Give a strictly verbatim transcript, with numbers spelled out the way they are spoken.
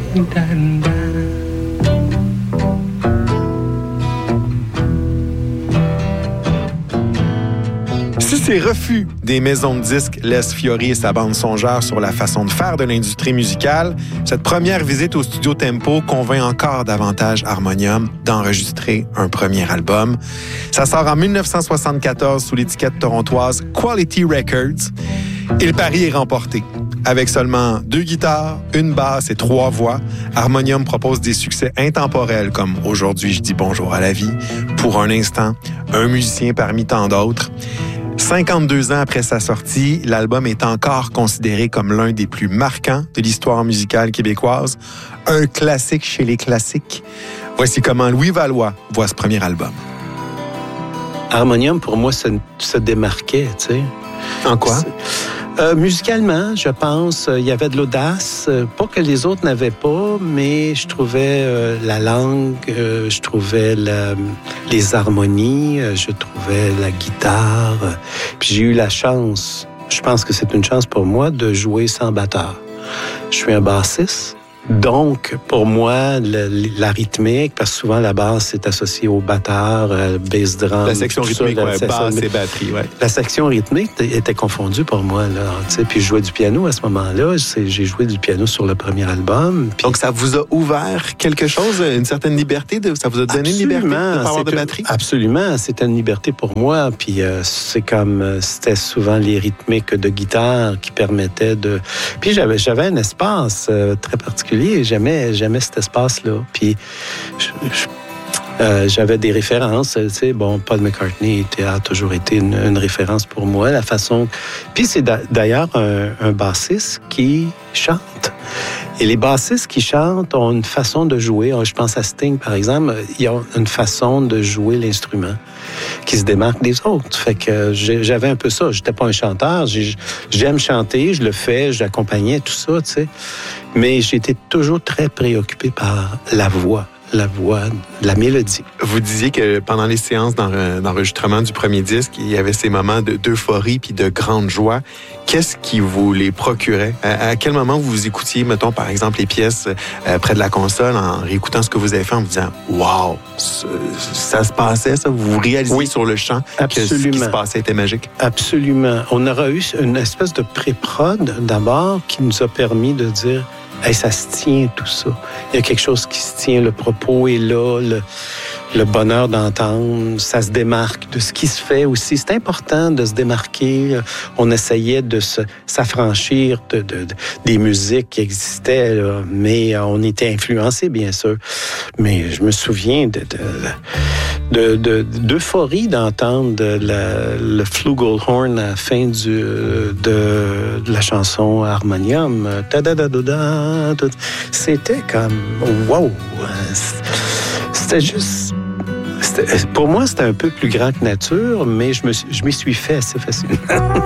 Si ces refus des maisons de disques laissent Fiori et sa bande songeur sur la façon de faire de l'industrie musicale, cette première visite au studio Tempo convainc encore davantage Harmonium d'enregistrer un premier album. Ça sort en dix-neuf cent soixante-quatorze sous l'étiquette torontoise Quality Records et le pari est remporté. Avec seulement deux guitares, une basse et trois voix, Harmonium propose des succès intemporels comme « Aujourd'hui, je dis bonjour à la vie »,« Pour un instant »,« Un musicien parmi tant d'autres ». cinquante-deux ans après sa sortie, l'album est encore considéré comme l'un des plus marquants de l'histoire musicale québécoise, un classique chez les classiques. Voici comment Louis Valois voit ce premier album. Harmonium, pour moi, se, se démarquait, tu sais. En quoi? Euh, musicalement, je pense, il euh, y avait de l'audace. Euh, pas que les autres n'avaient pas, mais je trouvais euh, la langue, euh, je trouvais la, les harmonies, euh, je trouvais la guitare. Euh, puis j'ai eu la chance, je pense que c'est une chance pour moi, de jouer sans batteur. Je suis un bassiste. Donc, pour moi, le, la rythmique, parce que souvent la basse est associée au batteur, euh, bass drum. La section rythmique, ça, la ouais, section, basse et batterie, ouais. La section rythmique était confondue pour moi, là. Tu sais, puis je jouais du piano à ce moment-là. J'ai joué du piano sur le premier album. Puis... Donc, ça vous a ouvert quelque chose, une certaine liberté? De, ça vous a donné absolument, une liberté de pas avoir de batterie? Absolument, c'était une liberté pour moi. Puis euh, c'est comme, c'était souvent les rythmiques de guitare qui permettaient de... Puis j'avais, j'avais un espace euh, très particulier. J'aimais, j'aimais cet espace-là. Puis je, je, euh, j'avais des références. Tu sais, bon, Paul McCartney était, a toujours été une, une référence pour moi. La façon. Puis c'est d'ailleurs un, un bassiste qui chante. Et les bassistes qui chantent ont une façon de jouer. Je pense à Sting, par exemple. Ils ont une façon de jouer l'instrument qui se démarque des autres. Fait que j'avais un peu ça. J'étais pas un chanteur. J'aime chanter, je le fais, j'accompagnais tout ça, tu sais. Mais j'étais toujours très préoccupé par la voix. La voix, la mélodie. Vous disiez que pendant les séances d'enregistrement du premier disque, il y avait ces moments d'euphorie puis de grande joie. Qu'est-ce qui vous les procurait? À, à quel moment vous écoutiez, mettons, par exemple, les pièces euh, près de la console en réécoutant ce que vous avez fait en vous disant « Wow! Ça se passait, ça? » Vous vous réalisiez oui, sur le champ absolument. Que ce qui se passait était magique? Absolument. On aura eu une espèce de pré-prod d'abord qui nous a permis de dire hey, ça se tient tout ça. Il y a quelque chose qui se tient, le propos est là, le, le bonheur d'entendre, ça se démarque de ce qui se fait aussi. C'est important de se démarquer. On essayait de se, s'affranchir de, de, de, des musiques qui existaient, là, mais on était influencés, bien sûr. Mais je me souviens de, de, de, de, d'euphorie d'entendre la, le flugelhorn à la fin du, de, de la chanson Harmonium. C'était comme wow! C'était juste... C'était, pour moi, c'était un peu plus grand que nature, mais je, me, je m'y suis fait assez facilement.